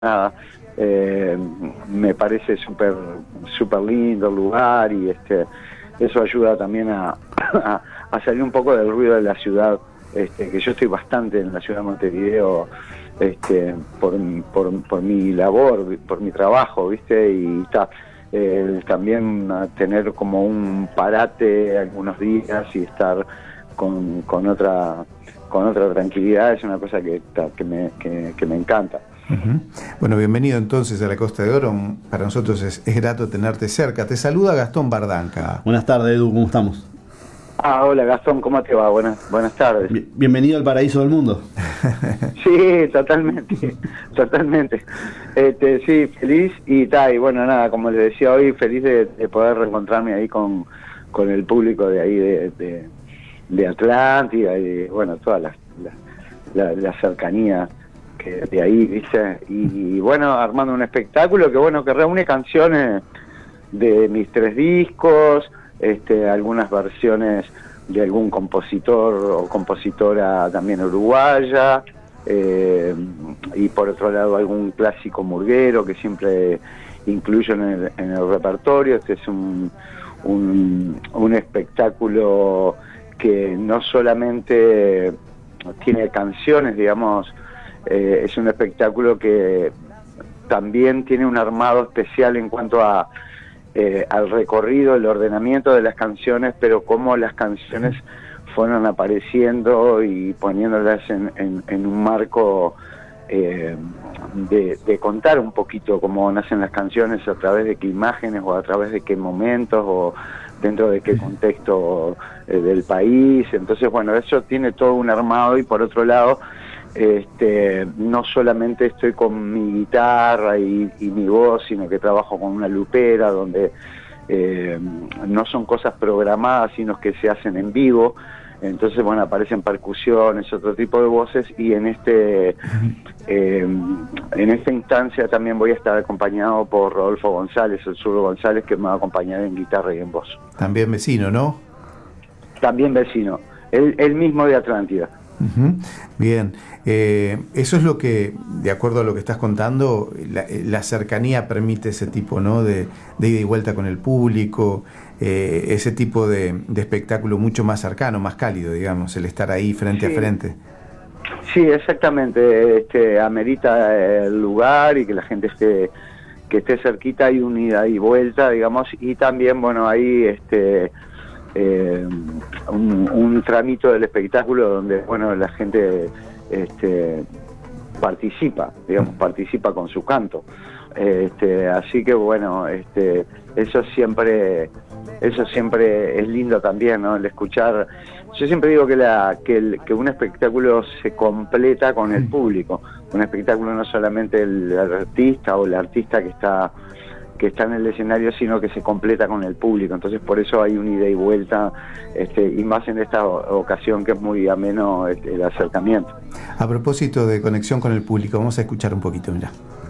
nada, me parece súper súper lindo el lugar y eso ayuda también a salir un poco del ruido de la ciudad, que yo estoy bastante en la ciudad de Montevideo, por mi labor, por mi trabajo, ¿viste? Y está, también tener como un parate algunos días y estar con otra tranquilidad es una cosa que me encanta. Uh-huh. Bueno, bienvenido entonces a la Costa de Oro. Para nosotros es grato tenerte cerca. Te saluda Gastón Bardanca. Buenas tardes, Edu, ¿cómo estamos? Hola Gastón, ¿cómo te va? Buenas tardes. Bienvenido al paraíso del mundo. Sí, totalmente, totalmente. Sí, feliz y bueno, nada, como les decía hoy, feliz de poder reencontrarme ahí con el público de ahí de Atlántida y bueno, toda la cercanía que de ahí, ¿viste? Y bueno, armando un espectáculo que reúne canciones de mis 3 discos, algunas versiones de algún compositor o compositora también uruguaya, y por otro lado algún clásico murguero que siempre incluyo en el repertorio. Este es un espectáculo que no solamente tiene canciones, digamos, es un espectáculo que también tiene un armado especial en cuanto al recorrido, el ordenamiento de las canciones, pero cómo las canciones fueron apareciendo y poniéndolas en un marco de contar un poquito cómo nacen las canciones, a través de qué imágenes o a través de qué momentos o dentro de qué contexto del país. Entonces, bueno, eso tiene todo un armado y por otro lado, no solamente estoy con mi guitarra y mi voz, sino que trabajo con una lupera donde no son cosas programadas, sino que se hacen en vivo. Entonces, bueno, aparecen percusiones, otro tipo de voces, y en esta instancia también voy a estar acompañado por Rodolfo González, el Zurdo González, que me va a acompañar en guitarra y en voz. También vecino, ¿no? También vecino, él mismo de Atlántida. Uh-huh. Bien, eso es lo que, de acuerdo a lo que estás contando, la cercanía permite ese tipo, ¿no? de ida y vuelta con el público, ese tipo de espectáculo mucho más cercano, más cálido, digamos, el estar ahí frente a frente. Sí, exactamente, amerita el lugar y que la gente esté cerquita, hay una ida y vuelta, digamos, y también, bueno, ahí un tramito del espectáculo donde, bueno, la gente participa con su canto, así que bueno, eso siempre es lindo también, ¿no? El escuchar. Yo siempre digo que un espectáculo se completa con el público. Un espectáculo no solamente el artista o la artista que está en el escenario, sino que se completa con el público. Entonces, por eso hay una ida y vuelta, y más en esta ocasión que es muy ameno el acercamiento. A propósito de conexión con el público, vamos a escuchar un poquito, mirá.